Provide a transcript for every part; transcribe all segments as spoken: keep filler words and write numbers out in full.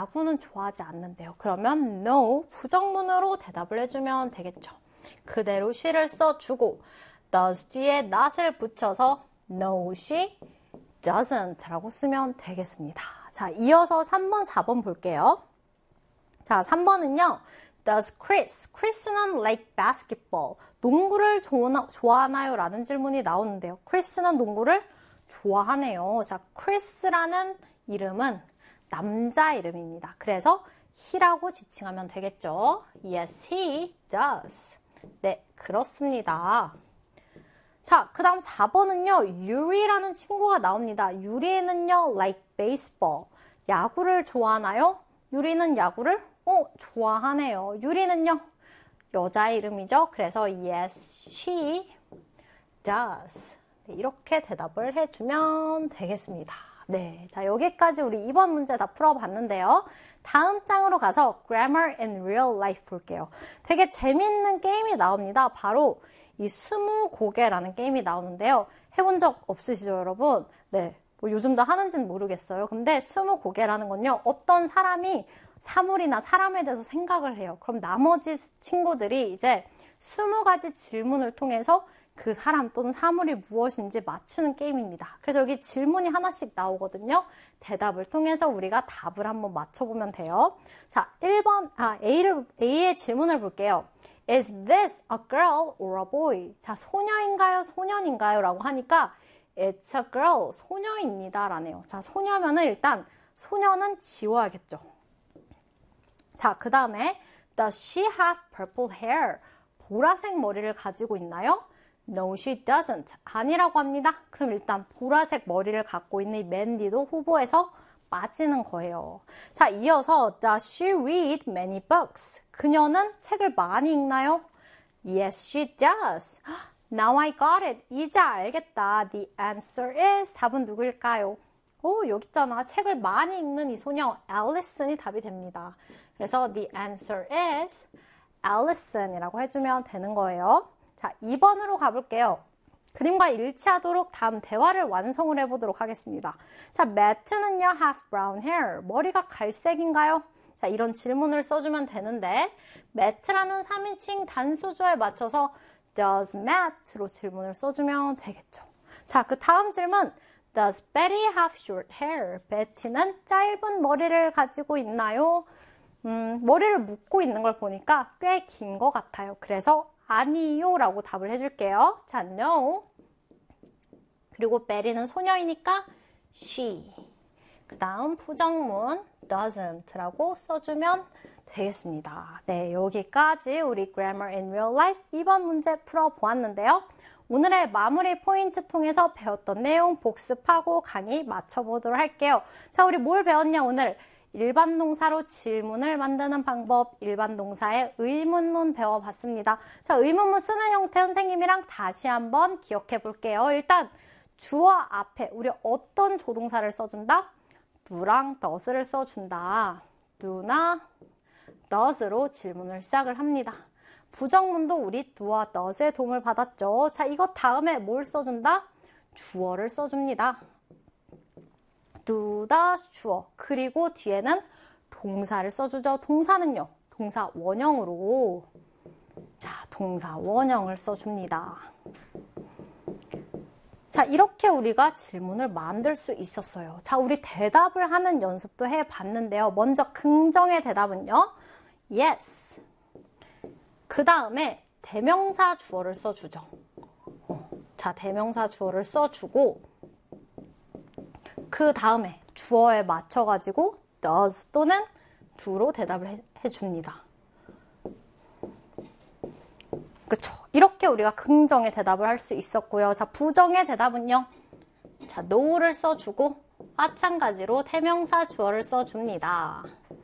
야구는 좋아하지 않는데요. 그러면 no, 부정문으로 대답을 해주면 되겠죠. 그대로 she를 써주고 does 뒤에 not을 붙여서 no, she doesn't 라고 쓰면 되겠습니다. 자, 이어서 삼 번, 사 번 볼게요. 자, 삼 번은요. Does Chris, Chris는 like basketball, 농구를 좋아하나, 좋아하나요? 라는 질문이 나오는데요. Chris는 농구를 좋아하네요. 자, Chris라는 이름은 남자 이름입니다. 그래서 he라고 지칭하면 되겠죠. Yes, he does. 네, 그렇습니다. 자, 그 다음 사 번은요. 유리라는 친구가 나옵니다. 유리는요, like baseball, 야구를 좋아하나요? 유리는 야구를 어, 좋아하네요. 유리는요, 여자 이름이죠. 그래서 yes, she does. 네, 이렇게 대답을 해주면 되겠습니다. 네, 자, 여기까지 우리 이번 문제 다 풀어봤는데요. 다음 장으로 가서 grammar in real life 볼게요. 되게 재밌는 게임이 나옵니다. 바로 이 스무고개라는 게임이 나오는데요. 해본 적 없으시죠, 여러분? 네, 뭐 요즘도 하는지는 모르겠어요. 근데 스무고개라는 건요, 어떤 사람이 사물이나 사람에 대해서 생각을 해요. 그럼 나머지 친구들이 이제 스무 가지 질문을 통해서 그 사람 또는 사물이 무엇인지 맞추는 게임입니다. 그래서 여기 질문이 하나씩 나오거든요. 대답을 통해서 우리가 답을 한번 맞춰보면 돼요. 자, 일 번, 아, A를, A의 질문을 볼게요. Is this a girl or a boy? 자, 소녀인가요? 소년인가요? 라고 하니까 It's a girl, 소녀입니다. 라네요. 자, 소녀면은 일단 소녀는 지워야겠죠. 자, 그 다음에 Does she have purple hair? 보라색 머리를 가지고 있나요? No, she doesn't. 아니라고 합니다. 그럼 일단 보라색 머리를 갖고 있는 이 맨디도 후보에서 빠지는 거예요. 자, 이어서 Does she read many books? 그녀는 책을 많이 읽나요? Yes, she does. Now I got it. 이제 알겠다. The answer is. 답은 누구일까요? 오, 여기 있잖아. 책을 많이 읽는 이 소녀 앨리슨이 답이 됩니다. 그래서 the answer is Allison이라고 해주면 되는 거예요. 자, 이 번으로 가볼게요. 그림과 일치하도록 다음 대화를 완성을 해보도록 하겠습니다. 자, Matt는요, have brown hair. 머리가 갈색인가요? 자, 이런 질문을 써주면 되는데 Matt라는 삼 인칭 단수주어에 맞춰서 Does Matt로 질문을 써주면 되겠죠. 자, 그 다음 질문 Does Betty have short hair? Betty는 짧은 머리를 가지고 있나요? 음, 머리를 묶고 있는 걸 보니까 꽤 긴 것 같아요. 그래서 아니요 라고 답을 해줄게요. 자, no. 그리고 베리는 소녀이니까 she. 그 다음 부정문 doesn't 라고 써주면 되겠습니다. 네, 여기까지 우리 Grammar in Real Life 이번 문제 풀어보았는데요. 오늘의 마무리 포인트 통해서 배웠던 내용 복습하고 강의 마쳐보도록 할게요. 자, 우리 뭘 배웠냐 오늘? 일반 동사로 질문을 만드는 방법, 일반 동사의 의문문 배워봤습니다. 자, 의문문 쓰는 형태 선생님이랑 다시 한번 기억해 볼게요. 일단 주어 앞에 우리 어떤 조동사를 써준다? do랑 does를 써준다. do나 does로 질문을 시작을 합니다. 부정문도 우리 do와 does의 도움을 받았죠. 자, 이거 다음에 뭘 써준다? 주어를 써줍니다. do다 주어, 그리고 뒤에는 동사를 써주죠. 동사는요, 동사 원형으로, 자, 동사 원형을 써줍니다. 자, 이렇게 우리가 질문을 만들 수 있었어요. 자, 우리 대답을 하는 연습도 해봤는데요. 먼저 긍정의 대답은요, yes. 그 다음에 대명사 주어를 써주죠. 어, 자, 대명사 주어를 써주고 그 다음에 주어에 맞춰가지고 does 또는 do로 대답을 해, 해줍니다. 그쵸? 이렇게 우리가 긍정의 대답을 할 수 있었고요. 자, 부정의 대답은요. 자, no를 써주고 마찬가지로 대명사 주어를 써줍니다.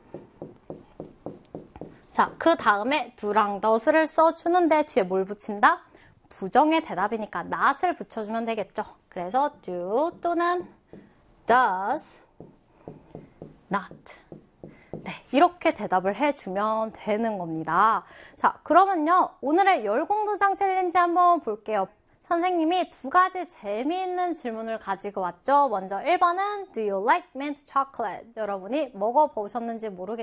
자, 그 다음에 do랑 does를 써주는데 뒤에 뭘 붙인다? 부정의 대답이니까 not을 붙여주면 되겠죠. 그래서 do 또는 does not. 네, 이렇게 대답을 해주면 되는 겁니다. 자, 그러면요, 오늘의 열공도장 챌린지 한번 볼게요. 선생님이 두 가지 재미있는 질문을 가지고 왔죠. 먼저 일 번은 Do you like mint chocolate? 여러분이 먹어보셨는지 모르겠지만